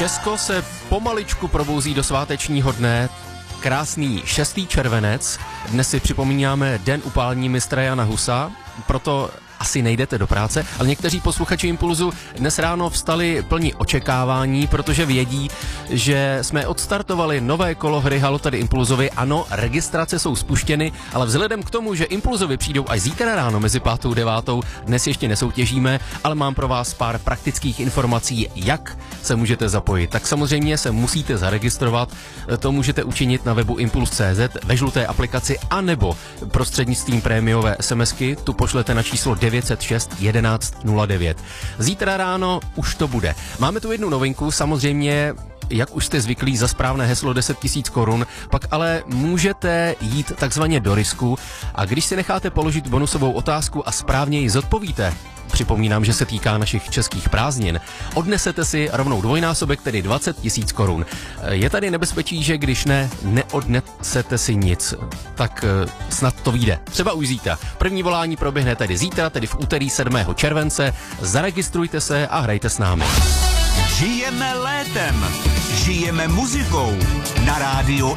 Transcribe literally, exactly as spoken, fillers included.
Česko se pomaličku probouzí do svátečního dne. Krásný šestý červenec. Dnes si připomínáme den upálení mistra Jana Husa, proto asi nejdete do práce, ale někteří posluchači Impulzu dnes ráno vstali plní očekávání, protože vědí, že jsme odstartovali nové kolo hry Halo tady Impulzovi. Ano, registrace jsou spuštěny, ale vzhledem k tomu, že Impulzovi přijdou až zítra ráno mezi pátou a devátou, dnes ještě nesoutěžíme, ale mám pro vás pár praktických informací, jak se můžete zapojit. Tak samozřejmě se musíte zaregistrovat, to můžete učinit na webu impuls tečka cé zet, ve žluté aplikaci, anebo prostřednictvím prémiové SMSky, tu pošlete na číslo devět set šest jedenáct nula devět. Zítra ráno už to bude. Máme tu jednu novinku, samozřejmě, jak už jste zvyklí, za správné heslo deset tisíc korun, pak ale můžete jít takzvaně do risku a když si necháte položit bonusovou otázku a správně ji zodpovíte, připomínám, že se týká našich českých prázdnin, odnesete si rovnou dvojnásobek, tedy dvacet tisíc korun. Je tady nebezpečí, že když ne, neodnesete si nic, tak snad to vyjde. Třeba už zítra. První volání proběhne tedy zítra, tedy v úterý sedmého července. Zaregistrujte se a hrajte s námi. Žijeme létem, žijeme muzikou na rádiu